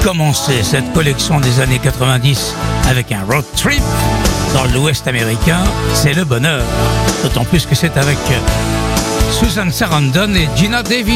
commencer cette collection des années 90 avec un road trip dans l'Ouest américain, c'est le bonheur. D'autant plus que c'est avec Susan Sarandon et Gina Davis.